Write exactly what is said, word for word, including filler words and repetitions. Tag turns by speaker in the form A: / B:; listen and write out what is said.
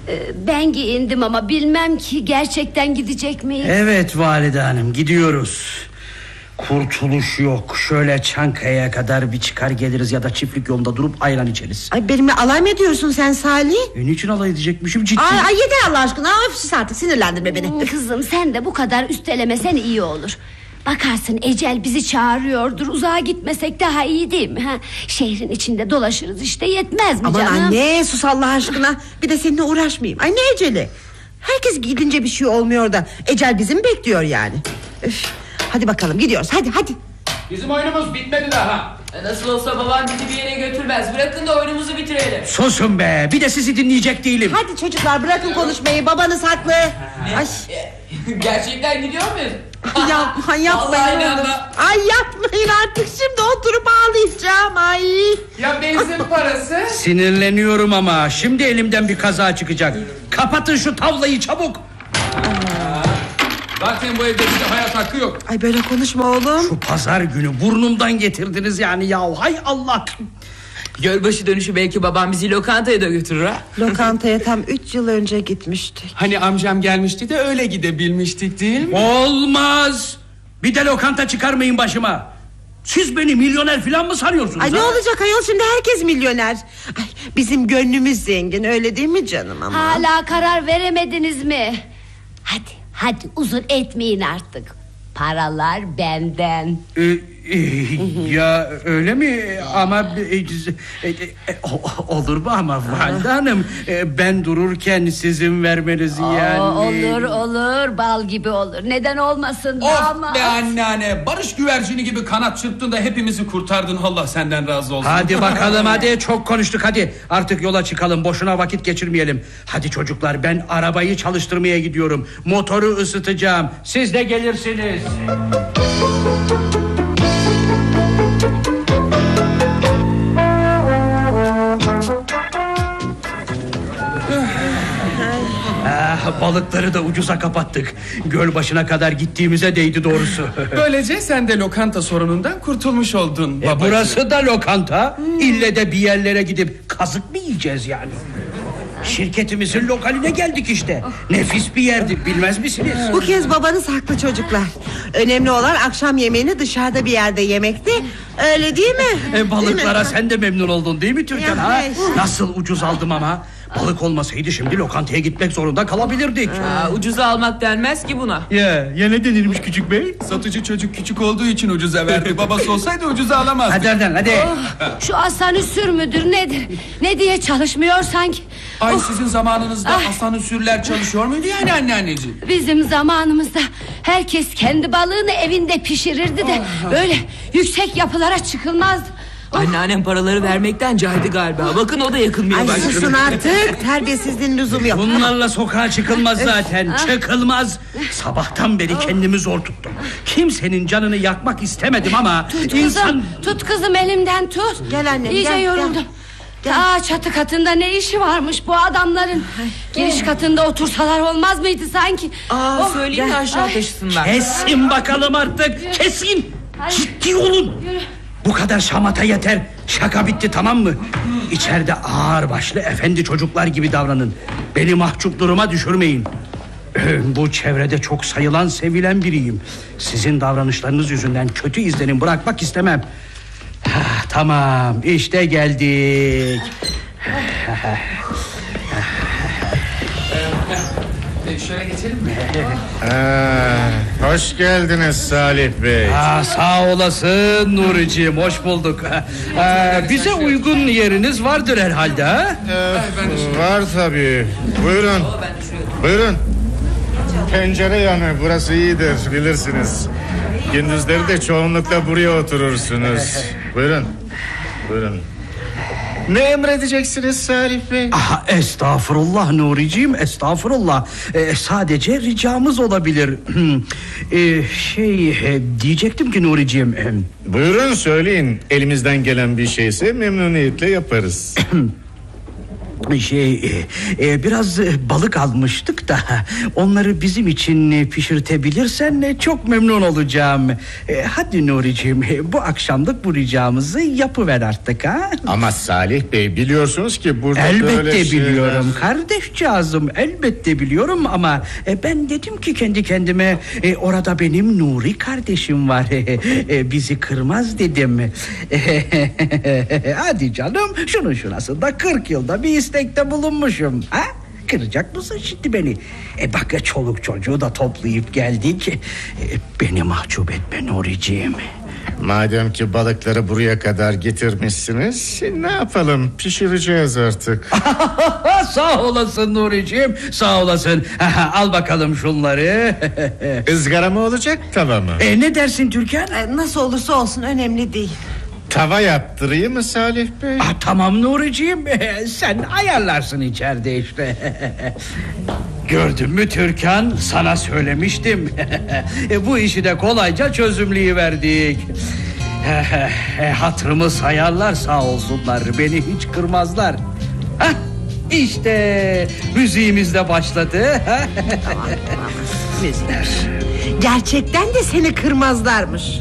A: Ben giyindim ama bilmem ki gerçekten gidecek miyiz?
B: Evet valide hanım, gidiyoruz. Kurtuluş yok. Şöyle Çankaya'ya kadar bir çıkar geliriz ya da çiftlik yolunda durup ayran içeriz.
C: Ay benimle alay mı ediyorsun sen Salih?
B: E, niçin alay edecekmişim ciddi?
C: Ay, ay yeter Allah aşkına, öf sus artık, sinirlendirme beni.
A: Kızım sen de bu kadar üstelemesen iyi olur. Bakarsın ecel bizi çağırıyordur, uzağa gitmesek daha iyi değil mi? Ha? Şehrin içinde dolaşırız işte, yetmez mi
C: Aman
A: canım?
C: Aman anne sus Allah aşkına, bir de seninle uğraşmayayım. Ay ne eceli? Herkes gidince bir şey olmuyor da ecel bizi mi bekliyor yani? Öf. Hadi bakalım gidiyoruz, hadi hadi.
D: Bizim oyunumuz bitmedi daha.
E: E nasıl olsa babam bizi bir yere götürmez. Bırakın da oyunumuzu bitirelim.
B: Susun be, bir de sizi dinleyecek değilim.
C: Hadi çocuklar bırakın konuşmayı, babanız haklı. Ay.
E: Gerçekten gidiyor muyuz?
C: Yapma yapmayın oğlum. Ay yapmayın artık, şimdi oturup ağlayacağım. Ay.
D: Ya benzin parası?
B: Sinirleniyorum ama şimdi elimden bir kaza çıkacak. Kapatın şu tavlayı çabuk.
D: Zaten bu evde bize hayat hakkı yok.
C: Ay böyle konuşma oğlum.
B: Şu pazar günü burnumdan getirdiniz yani ya. Hay Allah.
E: Gölbaşı dönüşü belki babam bizi lokantaya da götürür ha.
C: Lokantaya tam üç yıl önce gitmiştik.
D: Hani amcam gelmişti de öyle gidebilmiştik değil mi?
B: Olmaz. Bir de lokanta çıkarmayın başıma. Siz beni milyoner falan mı sanıyorsunuz?
C: Ay
B: ha?
C: ne olacak ayol, şimdi herkes milyoner. Ay, bizim gönlümüz zengin, öyle değil mi canım ama?
A: Hala karar veremediniz mi? Hadi hadi uzun etmeyin artık. Paralar benden.
B: Ee, e, ya öyle mi? Ama e, e, e, olur mu ama valide hanım? E, ben dururken sizin vermenizi yani.
A: Oo, olur olur, bal gibi olur. Neden olmasın?
D: Of
A: damat.
D: be anneanne, barış güvercini gibi kanat çırptın da hepimizi kurtardın. Allah senden razı olsun.
B: Hadi bakalım hadi, çok konuştuk hadi. Artık yola çıkalım, boşuna vakit geçirmeyelim. Hadi çocuklar, ben arabayı çalıştırmaya gidiyorum. Motoru ısıtacağım, siz de gelirsiniz. Ah, balıkları da ucuza kapattık. Göl başına kadar gittiğimize değdi doğrusu.
D: Böylece sen de lokanta sorunundan kurtulmuş oldun
B: e,
D: babacığım.
B: burası da lokanta. Hmm. İlle de bir yerlere gidip kazık mı yiyeceğiz yani? Şirketimizin lokaline geldik işte. Nefis bir yerdi, bilmez misiniz?
C: Bu kez babanız haklı çocuklar. Önemli olan akşam yemeğini dışarıda bir yerde yemekti. Öyle değil mi?
B: E, balıklara
C: değil mi?
B: sen de memnun oldun değil mi Türkan?
C: Ya,
B: ha?
C: işte.
B: Nasıl ucuz aldım ama. Balık olmasaydı şimdi lokantaya gitmek zorunda kalabilirdik.
E: Aa, ucuza almak denmez ki buna.
B: Ya, ya ne denilmiş küçük bey?
D: Satıcı çocuk küçük olduğu için ucuza verdi. Babası olsaydı ucuza alamazdı.
B: Hadi oradan hadi.
A: Oh, şu asansör müdür nedir? Ne diye çalışmıyor sanki?
D: Ay
A: Oh,
D: sizin zamanınızda
A: Ay.
D: asansörler çalışıyor muydu yani anneanneciğim?
A: bizim zamanımızda herkes kendi balığını evinde pişirirdi de böyle yüksek yapılara çıkılmazdı.
E: Anneannem paraları vermekten caydı galiba. Bakın o da yakılmaya
C: Ay
E: başladı.
C: susun artık, terbiyesizliğin lüzumu yok.
B: Bunlarla sokağa çıkılmaz zaten. Çıkılmaz. Sabahtan beri kendimi zor tuttum. Kimsenin canını yakmak istemedim ama
A: Tut
B: insan...
A: kızım, tut kızım elimden tut.
C: Gel annem,
A: İyice
C: gel,
A: yoruldum.
C: gel. Gel.
A: Ta çatı katında ne işi varmış bu adamların? Giriş katında otursalar olmaz mıydı sanki?
E: Aa,
A: Oh,
E: söyleyin de
A: gel.
E: aşağı
A: Ay.
E: taşısınlar.
B: Kesin bakalım artık. Kesin.
A: Ay.
B: Ciddi olun.
A: Yürü.
B: Bu kadar şamata yeter. Şaka bitti, tamam mı? İçeride ağır başlı efendi çocuklar gibi davranın. Beni mahcup duruma düşürmeyin. Bu çevrede çok sayılan, sevilen biriyim. Sizin davranışlarınız yüzünden kötü izlenim bırakmak istemem. Ha, tamam, işte geldik.
D: E, şöyle geçelim mi?
F: Ee, hoş geldiniz Salih Bey.
B: Aa, sağ olasın Nuri'ciğim, hoş bulduk. Ee, bize uygun yeriniz vardır herhalde, ha?
F: Ee, var tabii. Buyurun. Buyurun. Pencere yanı, burası iyidir, bilirsiniz. Gündüzleri de çoğunlukla buraya oturursunuz. Buyurun. Buyurun. Ne emredeceksiniz Salih Bey?
B: Aha, estağfurullah Nuri'ciğim, estağfurullah. Ee, sadece ricamız olabilir. ee, şey e, diyecektim ki Nuri'ciğim. E,
F: Buyurun söyleyin. Elimizden gelen bir şeyse memnuniyetle yaparız.
B: Şey e, biraz balık almıştık da onları bizim için pişirtebilirsen çok memnun olacağım. E, hadi Nuri'ciğim, bu akşamlık bu ricamızı yapıver artık ha.
F: Ama Salih Bey, biliyorsunuz ki burada
B: elbette
F: böyle şeyler...
B: biliyorum kardeşcağızım, elbette biliyorum ama e, ben dedim ki kendi kendime e, orada benim Nuri kardeşim var. E, bizi kırmaz dedim. Hadi canım, şunun şurasında kırk yılda bir istekte bulunmuşum. Ha? Kıracak mısın şimdi beni? E bak ya, çoluk çocuğu da toplayıp geldik. E, beni mahcup etme Nuri'ciğim.
F: Madem ki balıkları buraya kadar getirmişsiniz, ne yapalım, pişireceğiz artık.
B: Sağ olasın Nuri'ciğim, sağ olasın. Al bakalım şunları.
F: Izgara mı olacak, tava mı?
B: E, ne dersin Türkan?
C: Ee, Nasıl olursa olsun önemli değil.
F: Tava yaptırayım mı Salih Bey?
B: Ah, tamam Nuri'ciğim, sen ayarlarsın içeride işte. Gördün mü Türkan, sana söylemiştim. Bu işi de kolayca çözümleyiverdik. Hatırımı sayarlar sağ olsunlar, beni hiç kırmazlar. Hah, işte müziğimiz de başladı.
C: Müzik. Gerçekten de seni kırmazlarmış.